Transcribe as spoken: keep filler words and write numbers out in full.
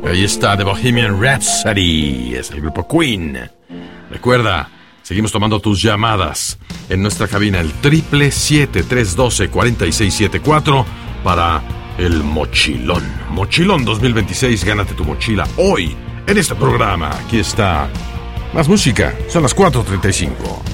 Ahí está The Bohemian Rhapsody. Es el grupo Queen. Recuerda, seguimos tomando tus llamadas en nuestra cabina, el triple siete tres uno dos cuatro seis siete cuatro para el mochilón. Mochilón dos mil veintiséis, gánate tu mochila hoy en este programa. Aquí está más música, son las cuatro treinta y cinco.